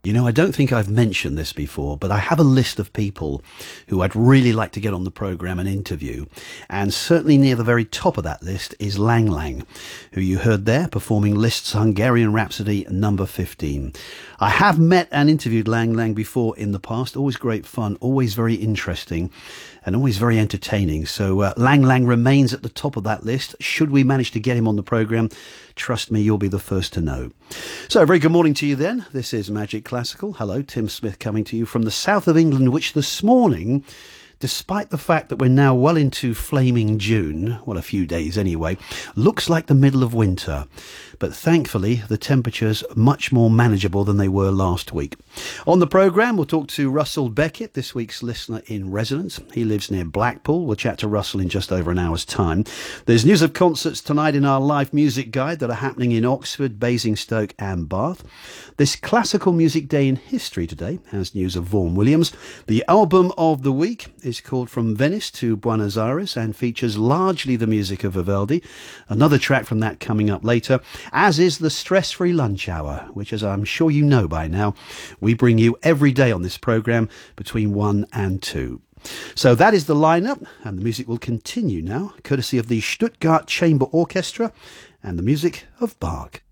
You know, I don't think I've mentioned this before, but I have a list of people who I'd really like to get on the programme and interview. And certainly near the very top of that list is Lang Lang, who you heard there performing Liszt's Hungarian Rhapsody number 15. I have met and interviewed Lang Lang before in the past. Always great fun, always very interesting, and always very entertaining. So Lang Lang remains at the top of that list. Should we manage to get him on the programme, trust me, you'll be the first to know. So, very good morning to you then. This is Magic Classical. Hello, Tim Smith coming to you from the south of England, which this morning, despite the fact that we're now well into flaming June, well, a few days anyway, looks like the middle of winter. But thankfully, the temperature's much more manageable than they were last week. On the programme, we'll talk to Russell Beckett, this week's listener in residence. He lives near Blackpool. We'll chat to Russell in just over an hour's time. There's news of concerts tonight in our live music guide that are happening in Oxford, Basingstoke and Bath. This Classical Music Day in History today has news of Vaughan Williams. The album of the week is called From Venice to Buenos Aires and features largely the music of Vivaldi. Another track from that coming up later, as is the Stress-Free Lunch Hour, which, as I'm sure you know by now, we bring you every day on this programme between 1 and 2. So that is the lineup, and the music will continue now, courtesy of the Stuttgart Chamber Orchestra and the music of Bach.